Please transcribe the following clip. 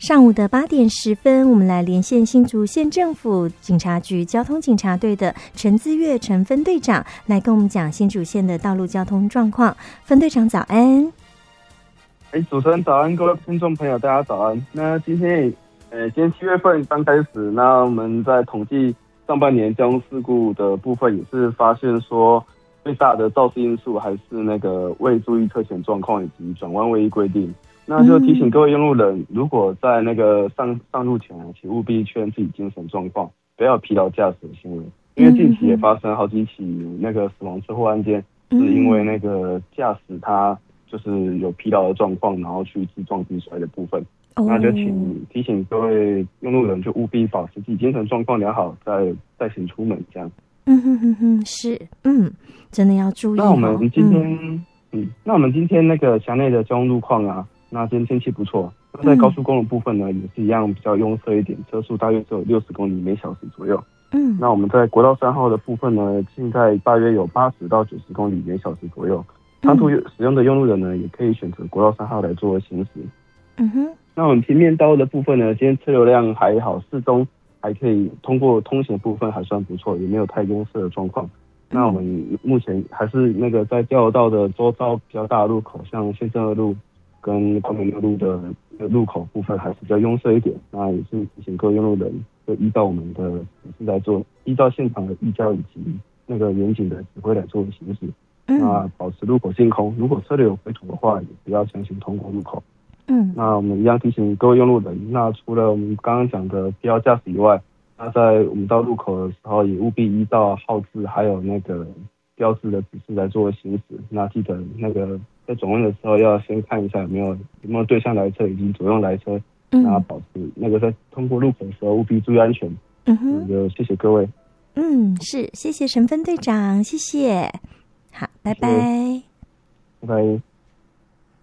上午的8:10，我们来连线新竹县政府警察局交通警察队的陈自岳陈分队长，来跟我们讲新竹县的道路交通状况。分队长早安。 主持人早安，各位听众朋友大家早安。那今天7月份刚开始，那我们在统计上半年交通事故的部分，也是发现说最大的肇事因素还是那个未注意侧前状况以及转弯位移规定。那就提醒各位用路人，如果在那个上路前，请务必确认自己精神状况，不要疲劳驾驶的行为。因为近期也发生好几起那个死亡车祸案件，是因为那个驾驶他就是有疲劳的状况，然后去自撞自摔的部分。那就提醒各位用路人，就务必保持自己精神状况良好，再行出门这样。 是，真的要注意。 那我们今天那个辖内的交通路况啊。那今天天气不错，在高速公路部分呢，也是一样比较拥塞一点，车速大约只有60公里每小时左右。那我们在国道3号的部分呢，现在大约有80到90公里每小时左右。长途使用的用路人呢，也可以选择国道3号来做行驶。那我们平面道路的部分呢，今天车流量还好，适中，还可以通过通行部分还算不错，也没有太拥塞的状况。那我们目前还是那个在交流道的周遭比较大的路口，像县政2路跟光明6路的路口部分还是比较拥塞一点。那也是提醒各位用路人，就依照我们的指示来做，依照现场的议交以及那个远景的指挥来做行驶。那保持路口净空，如果车流有回吐的话，也不要强行通过路口。那我们一样提醒各位用路人，那除了我们刚刚讲的疲劳驾驶以外，那在我们到路口的时候，也务必依照号志还有那个标志的指示来做行驶。那记得那个在转弯的时候，要先看一下有没有对向来车以及左右来车，那保持那个在通过路口的时候务必注意安全。就谢谢各位。 是，谢谢陈分队长，谢谢。好，拜拜。 拜拜。